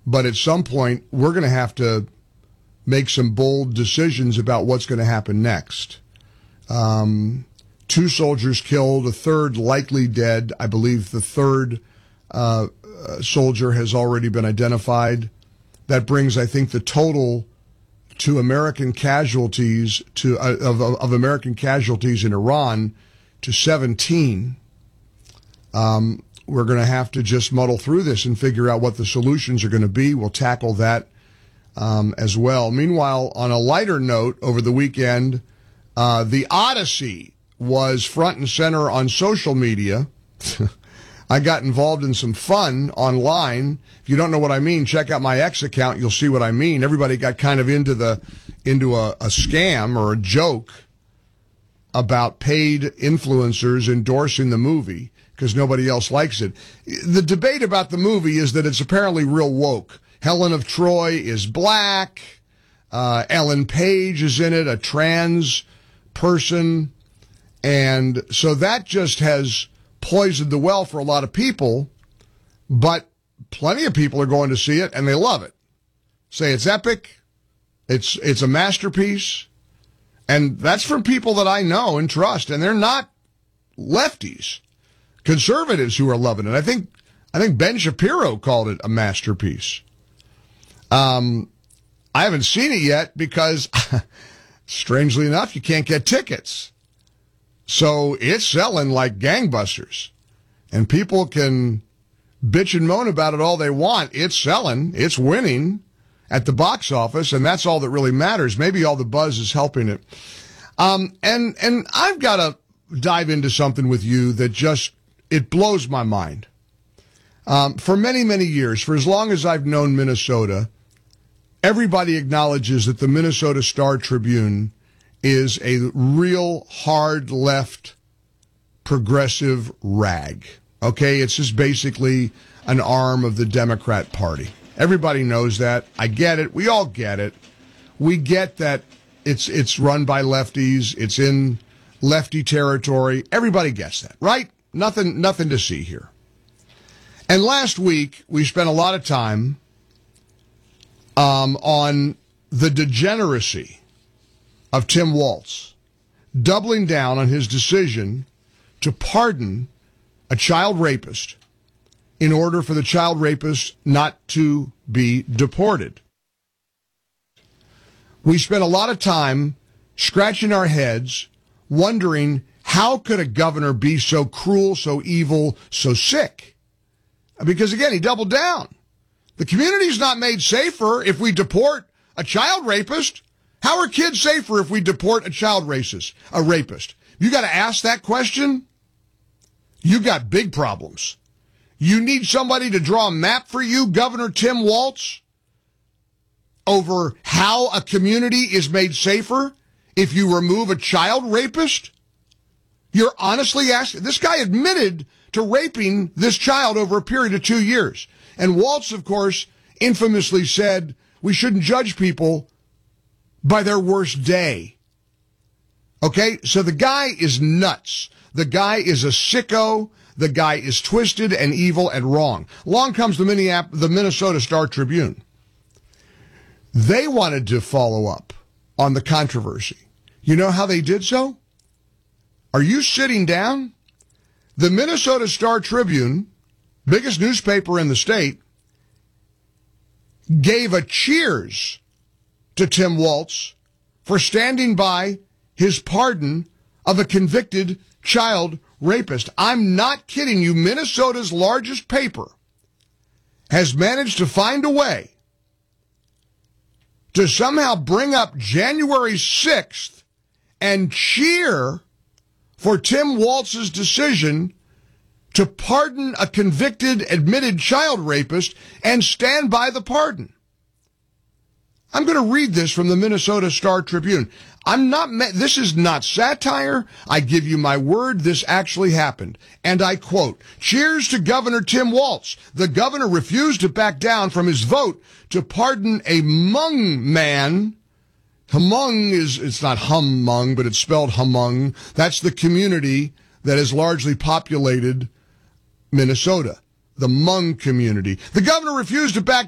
But at some point, we're going to have to make some bold decisions about what's going to happen next. 2 soldiers killed, a third likely dead. I believe the third soldier has already been identified. That brings, I think, the total to American casualties of American casualties in Iran to 17. We're going to have to just muddle through this and figure out what the solutions are going to be. We'll tackle that as well. Meanwhile, on a lighter note, over the weekend, the Odyssey was front and center on social media. I got involved in some fun online. If you don't know what I mean, check out my X account. You'll see what I mean. Everybody got kind of into a scam or a joke about paid influencers endorsing the movie because nobody else likes it. The debate about the movie is that it's apparently real woke. Helen of Troy is black. Ellen Page is in it, a trans person. And so that just has poisoned the well for a lot of people, but plenty of people are going to see it and they love it. Say it's epic, it's a masterpiece, and that's from people that I know and trust, and they're not lefties, conservatives who are loving it. I think Ben Shapiro called it a masterpiece. I haven't seen it yet because, strangely enough, you can't get tickets. So it's selling like gangbusters. And people can bitch and moan about it all they want. It's selling. It's winning at the box office, and that's all that really matters. Maybe all the buzz is helping it. And I've got to dive into something with you that just, it blows my mind. For many, many years, for as long as I've known Minnesota, everybody acknowledges that the Minnesota Star-Tribune is a real hard left progressive rag. Okay, it's just basically an arm of the Democrat Party. Everybody knows that. I get it. We all get it. We get that it's run by lefties. It's in lefty territory. Everybody gets that, right? Nothing to see here. And last week we spent a lot of time on the degeneracy of Tim Walz, doubling down on his decision to pardon a child rapist in order for the child rapist not to be deported. We spent a lot of time scratching our heads, wondering how could a governor be so cruel, so evil, so sick? Because again, he doubled down. The community's not made safer if we deport a child rapist. How are kids safer if we deport a child rapist? You got to ask that question. You got big problems. You need somebody to draw a map for you, Governor Tim Walz, over how a community is made safer if you remove a child rapist? You're honestly asking. This guy admitted to raping this child over a period of 2 years. And Walz, of course, infamously said we shouldn't judge people by their worst day. Okay, so the guy is nuts. The guy is a sicko. The guy is twisted and evil and wrong. Along comes the Minnesota Star-Tribune. They wanted to follow up on the controversy. You know how they did so? Are you sitting down? The Minnesota Star-Tribune, biggest newspaper in the state, gave a cheers to Tim Walz for standing by his pardon of a convicted child rapist. I'm not kidding you. Minnesota's largest paper has managed to find a way to somehow bring up January 6th and cheer for Tim Walz's decision to pardon a convicted, admitted child rapist and stand by the pardon. I'm going to read this from the Minnesota Star-Tribune. This is not satire. I give you my word, this actually happened. And I quote, "Cheers to Governor Tim Walz. The governor refused to back down from his vote to pardon a Hmong man." Hmong it's not Hmong, but it's spelled Hmong. That's the community that has largely populated Minnesota. The Hmong community. The governor refused to back